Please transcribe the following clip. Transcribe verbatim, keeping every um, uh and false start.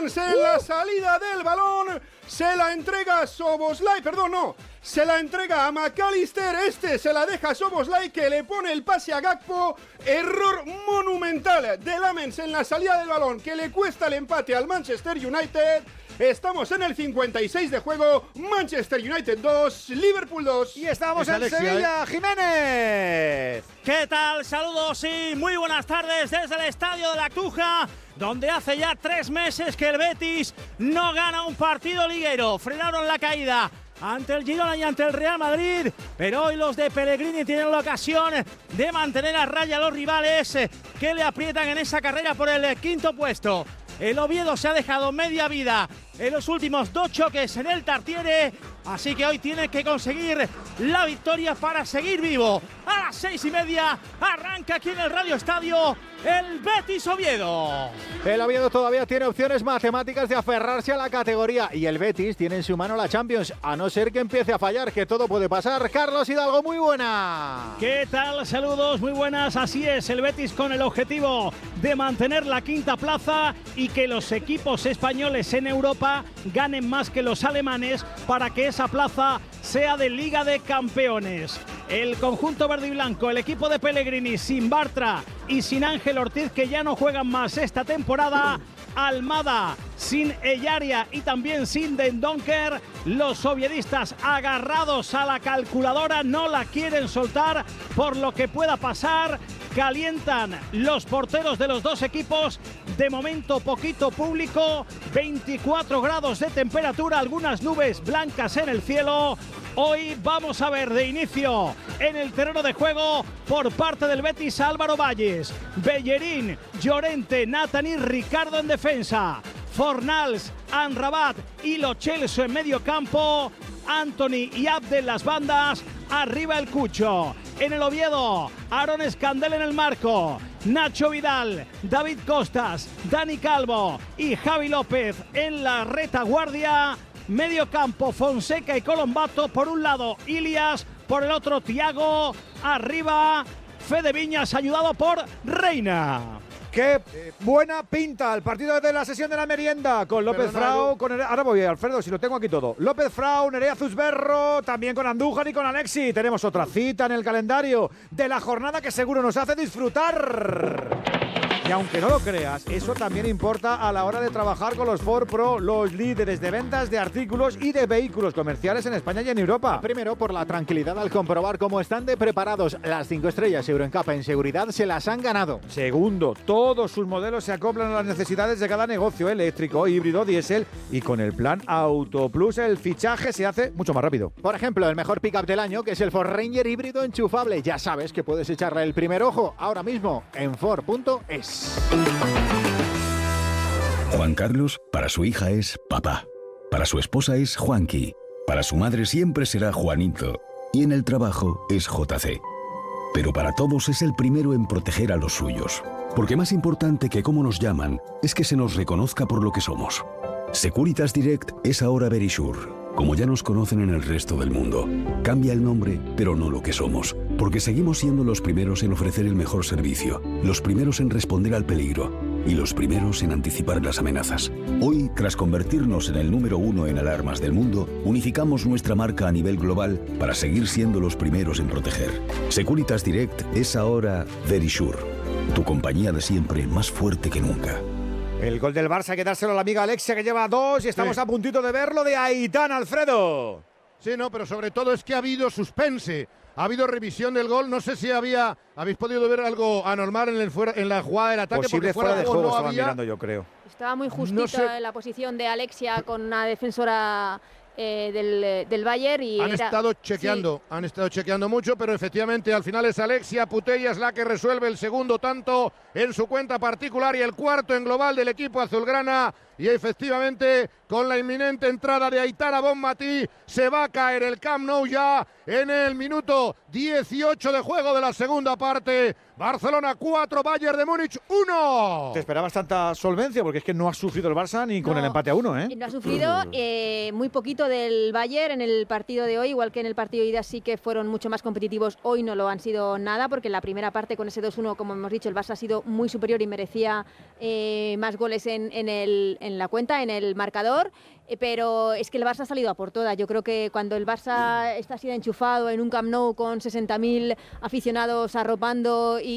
Lemans en la salida del balón, se la entrega a Szoboszlai, perdón, no, se la entrega a McAllister, este se la deja a Szoboszlai que le pone el pase a Gakpo, error monumental de Lemans en la salida del balón que le cuesta el empate al Manchester United. Estamos en el cincuenta y seis de juego, Manchester United dos, Liverpool dos. Y estamos es en Alexia, Sevilla, ¿eh? Jiménez. ¿Qué tal? Saludos y muy buenas tardes desde el Estadio de la Cartuja, donde hace ya tres meses que el Betis no gana un partido liguero. Frenaron la caída ante el Girona y ante el Real Madrid, pero hoy los de Pellegrini tienen la ocasión de mantener a raya a los rivales que le aprietan en esa carrera por el quinto puesto. El Oviedo se ha dejado media vida en los últimos dos choques en el Tartiere, así que hoy tiene que conseguir la victoria para seguir vivo. A las seis y media arranca aquí en el Radio Estadio el Betis Oviedo. El Oviedo todavía tiene opciones matemáticas de aferrarse a la categoría y el Betis tiene en su mano la Champions, a no ser que empiece a fallar, que todo puede pasar. Carlos Hidalgo, muy buena. ¿Qué tal? Saludos, muy buenas. Así es, el Betis con el objetivo de mantener la quinta plaza y que los equipos españoles en Europa ganen más que los alemanes para que esa plaza sea de Liga de Campeones. El conjunto verde y blanco, el equipo de Pellegrini sin Bartra y sin Ángel Ortiz, que ya no juegan más esta temporada, Almada sin Ellaria y también sin Dendoncker. Los oviedistas agarrados a la calculadora no la quieren soltar por lo que pueda pasar. Calientan los porteros de los dos equipos. De momento poquito público, veinticuatro grados de temperatura, algunas nubes blancas en el cielo. Hoy vamos a ver de inicio en el terreno de juego por parte del Betis a Álvaro Valles, Bellerín, Llorente, Nathan y Ricardo en defensa, Fornals, Amrabat y Lo Celso en medio campo, Anthony y Abde en las bandas, arriba el Cucho. En el Oviedo, Aaron Escandel en el marco, Nacho Vidal, David Costas, Dani Calvo y Javi López en la retaguardia. Medio campo, Fonseca y Colombato, por un lado Ilias, por el otro Thiago, arriba Fede Viñas ayudado por Reina. Qué eh, buena pinta el partido de la sesión de la merienda con López Perdona, Frau, Edu. con Nerea, ahora voy Alfredo, si lo tengo aquí todo. López Frau, Nerea Zusberro, también con Andújar y con Alexi. Tenemos otra cita en el calendario de la jornada que seguro nos hace disfrutar. Y aunque no lo creas, eso también importa a la hora de trabajar con los Ford Pro, los líderes de ventas de artículos y de vehículos comerciales en España y en Europa. Primero, por la tranquilidad al comprobar cómo están de preparados. Las cinco estrellas Euro N C A P en seguridad se las han ganado. Segundo, todos sus modelos se acoplan a las necesidades de cada negocio, eléctrico, híbrido, diésel, y con el plan Auto Plus el fichaje se hace mucho más rápido. Por ejemplo, el mejor pickup del año, que es el Ford Ranger híbrido enchufable. Ya sabes que puedes echarle el primer ojo ahora mismo en Ford punto es. Juan Carlos, para su hija es papá. Para su esposa es Juanqui. Para su madre siempre será Juanito. Y en el trabajo es J C. Pero para todos es el primero en proteger a los suyos. Porque más importante que cómo nos llaman es que se nos reconozca por lo que somos. Securitas Direct es ahora Verisure, como ya nos conocen en el resto del mundo. Cambia el nombre, pero no lo que somos, porque seguimos siendo los primeros en ofrecer el mejor servicio, los primeros en responder al peligro y los primeros en anticipar las amenazas. Hoy, tras convertirnos en el número uno en alarmas del mundo, unificamos nuestra marca a nivel global para seguir siendo los primeros en proteger. Securitas Direct es ahora Verisure, tu compañía de siempre más fuerte que nunca. El gol del Barça hay que dárselo a la amiga Alexia, que lleva dos, y estamos Sí. a puntito de verlo de Aitán, Alfredo. Sí, no, pero sobre todo es que ha habido suspense. Ha habido revisión del gol. No sé si había habéis podido ver algo anormal en, el fuera, en la jugada del ataque. Posible porque fuera, fuera de de juego, no estaban había. mirando, yo creo. Estaba muy justita No sé. en la posición de Alexia con una defensora eh, del, del Bayern y Han era- estado chequeando, han estado chequeando mucho, pero efectivamente al final es Alexia Putellas la que resuelve el segundo tanto en su cuenta particular y el cuarto en global del equipo azulgrana. Y efectivamente, con la inminente entrada de Aitana Bonmatí, se va a caer el Camp Nou ya en el minuto dieciocho de juego de la segunda parte. Barcelona cuatro, Bayern de Múnich uno. Te esperabas tanta solvencia porque es que no ha sufrido el Barça ni con No, el empate a uno, ¿eh? No ha sufrido eh, muy poquito del Bayern en el partido de hoy, igual que en el partido de ida sí que fueron mucho más competitivos, hoy no lo han sido nada, porque en la primera parte con ese dos uno, como hemos dicho, el Barça ha sido muy superior y merecía eh, más goles en, en, el, en la cuenta, en el marcador. Pero es que el Barça ha salido a por todas. Yo creo que cuando el Barça está así de enchufado en un Camp Nou con sesenta mil aficionados arropando y